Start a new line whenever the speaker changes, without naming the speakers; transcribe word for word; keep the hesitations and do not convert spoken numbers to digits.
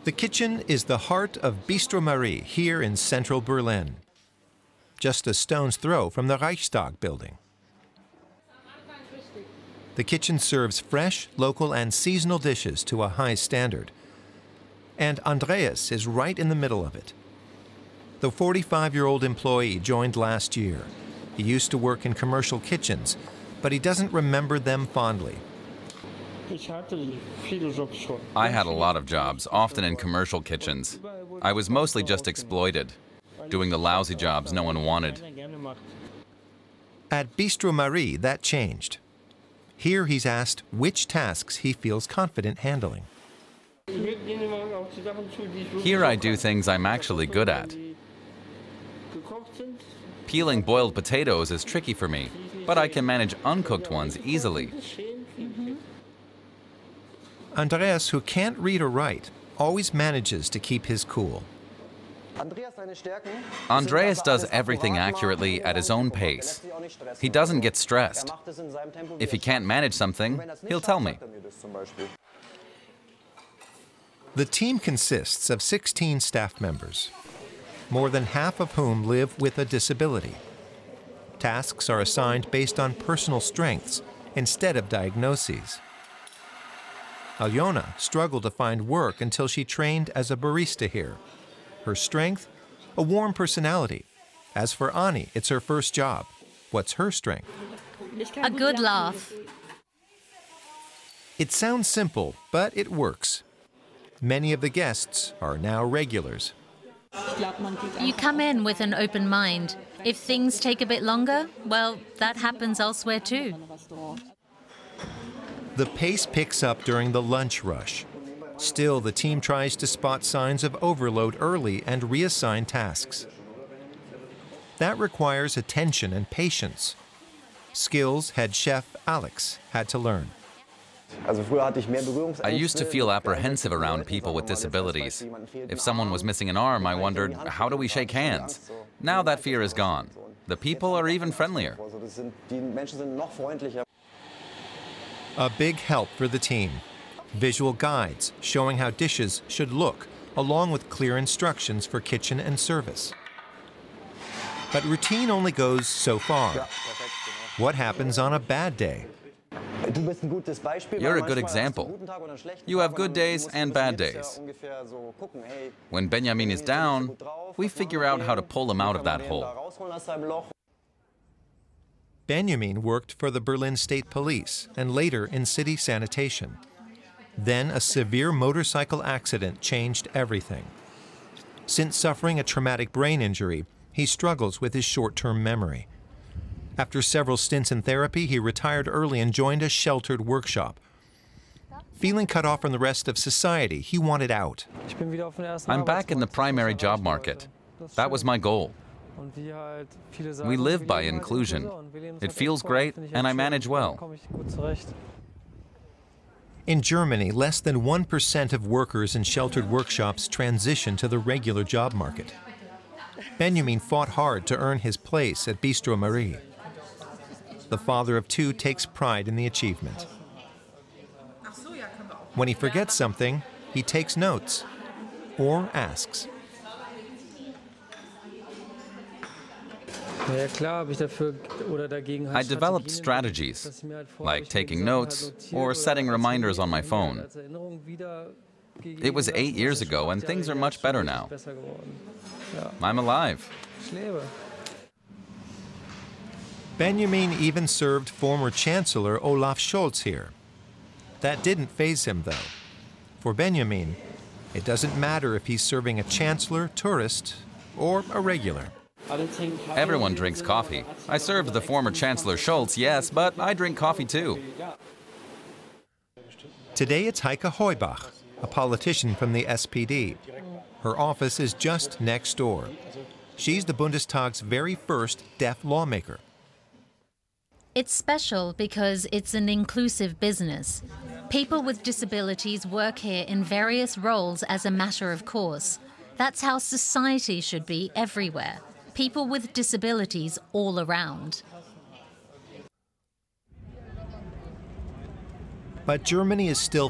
The kitchen is the heart of Bistro Marie here in central Berlin, just a stone's throw from the Reichstag building. The kitchen serves fresh, local, and seasonal dishes to a high standard. And Andreas is right in the middle of it. The forty-five-year-old employee joined last year. He used to work in commercial kitchens, but he doesn't remember them fondly.
I had a lot of jobs, often in commercial kitchens. I was mostly just exploited, doing the lousy jobs no one wanted.
At Bistro Marie, that changed. Here he's asked which tasks he feels confident handling.
Here I do things I'm actually good at. Peeling boiled potatoes is tricky for me, but I can manage uncooked ones easily.
Andreas, who can't read or write, always manages to keep his cool.
Andreas does everything accurately at his own pace. He doesn't get stressed. If he can't manage something, he'll tell me.
The team consists of sixteen staff members, more than half of whom live with a disability. Tasks are assigned based on personal strengths instead of diagnoses. Aljona struggled to find work until she trained as a barista here. Her strength? A warm personality. As for Ani, it's her first job. What's her strength?
A good laugh.
It sounds simple, but it works. Many of the guests are now regulars.
You come in with an open mind. If things take a bit longer, well, that happens elsewhere too.
The pace picks up during the lunch rush. Still, the team tries to spot signs of overload early and reassign tasks. That requires attention and patience. Skills head chef Alex had to learn.
I used to feel apprehensive around people with disabilities. If someone was missing an arm, I wondered, how do we shake hands? Now that fear is gone. The people are even friendlier.
A big help for the team. Visual guides showing how dishes should look, along with clear instructions for kitchen and service. But routine only goes so far. What happens on a bad day?
You're a good example. You have good days and bad days. When Benjamin is down, we figure out how to pull him out of that hole.
Benjamin worked for the Berlin State Police and later in city sanitation. Then a severe motorcycle accident changed everything. Since suffering a traumatic brain injury, he struggles with his short-term memory. After several stints in therapy, he retired early and joined a sheltered workshop. Feeling cut off from the rest of society, he wanted out.
I'm back in the primary job market. That was my goal. We live by inclusion. It feels great, and I manage well.
In Germany, less than one percent of workers in sheltered workshops transition to the regular job market. Benjamin fought hard to earn his place at Bistro Marie. The father of two takes pride in the achievement. When he forgets something, he takes notes or asks.
I developed strategies, like taking notes or setting reminders on my phone. It was eight years ago, and things are much better now. I'm alive.
Benjamin even served former Chancellor Olaf Scholz here. That didn't faze him, though. For Benjamin, it doesn't matter if he's serving a chancellor, tourist, or a regular.
Everyone drinks coffee. I served the former Chancellor Scholz, yes, but I drink coffee too.
Today it's Heike Heubach, a politician from the S P D. Her office is just next door. She's the Bundestag's very first deaf lawmaker.
It's special because it's an inclusive business. People with disabilities work here in various roles as a matter of course. That's how society should be everywhere. People with disabilities all around.
But Germany is still